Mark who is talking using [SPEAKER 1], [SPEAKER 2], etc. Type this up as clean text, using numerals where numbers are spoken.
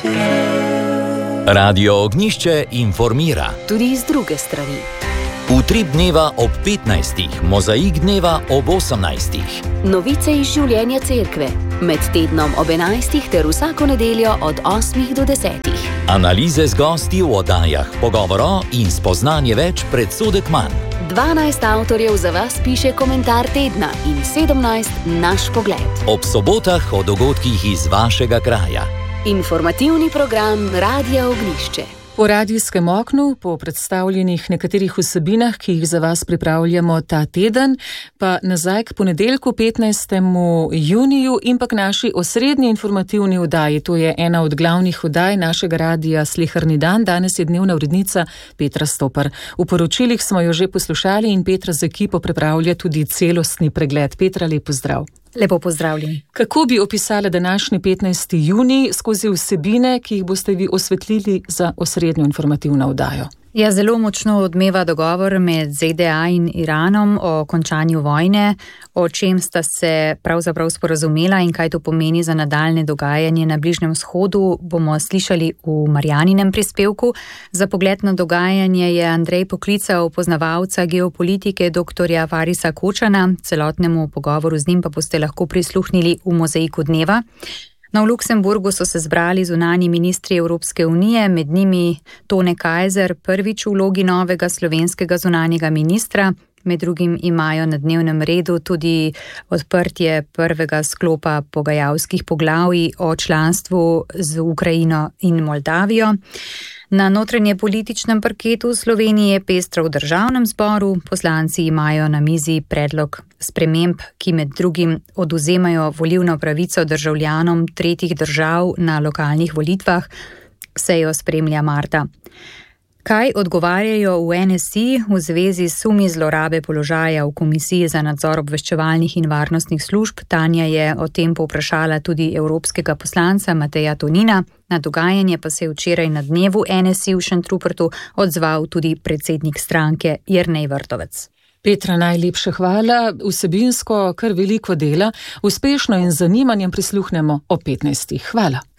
[SPEAKER 1] Radio Ognjišče informira.
[SPEAKER 2] Tudi iz druge strani.
[SPEAKER 1] Utrip dneva ob 15, mozaik dneva ob 18.
[SPEAKER 2] Novice iz življenja cerkve. Med tednom ob 11 ter vsako nedeljo od 8 do 10.
[SPEAKER 1] Analize z gosti v oddajah, pogovoro in spoznanje več predsodek manj.
[SPEAKER 2] 12 avtorjev za vas piše komentar tedna in 17 naš pogled.
[SPEAKER 1] Ob sobotah o dogodkih iz vašega kraja.
[SPEAKER 2] Informativni program Radia Ognjišče.
[SPEAKER 3] Po radijskem oknu, po predstavljenih nekaterih vsebinah, ki jih za vas pripravljamo ta teden, pa nazaj k ponedeljku 15. juniju in pa k naši osrednji informativni oddaji. To je ena od glavnih oddaj našega radija Sleherni dan. Danes je dnevna urednica Petra Stopar. V poročilih smo jo že poslušali in Petra z ekipo pripravlja tudi celostni pregled. Petra, lep pozdrav.
[SPEAKER 4] Lepo pozdravljeni.
[SPEAKER 3] Kako bi opisala današnji 15. junij skozi vsebine, ki jih boste vi osvetlili za osrednjo informativno oddajo?
[SPEAKER 4] Ja, zelo močno odmeva dogovor med ZDA in Iranom o končanju vojne, o čem sta se pravzaprav sporazumela in kaj to pomeni za nadaljne dogajanje na Bližnjem vzhodu, bomo slišali v Marjaninem prispevku. Za pogled na dogajanje je Andrej poklical poznavalca geopolitike dr. Varisa Kočana. Celotnemu pogovoru z njim pa boste lahko prisluhnili v mozaiku dneva. V Luksemburgu so se zbrali zunanji ministri Evropske unije, med njimi Tone Kajzer, prvič v vlogi novega slovenskega zunanjega ministra. Med drugim imajo na dnevnem redu tudi odprtje prvega sklopa pogajalskih poglavij o članstvu z Ukrajino in Moldavijo. Na notranje političnem parketu Slovenije pestro v državnem zboru. Poslanci imajo na mizi predlog sprememb, ki med drugim odvzemajo volilno pravico državljanom tretjih držav na lokalnih volitvah. Sejo spremlja Marta. Kaj odgovarjajo v NSI v zvezi s sumi zlorabe položaja v Komisiji za nadzor obveščevalnih in varnostnih služb? Tanja je o tem povprašala tudi evropskega poslanca Mateja Tonina. Na dogajanje pa se je včeraj na dnevu NSI v Šentrupertu odzval tudi predsednik stranke Jernej Vrtovec.
[SPEAKER 3] Petra, najlepša hvala. Vsebinsko kar veliko dela. Uspešno in z zanimanjem prisluhnemo o 15. Hvala.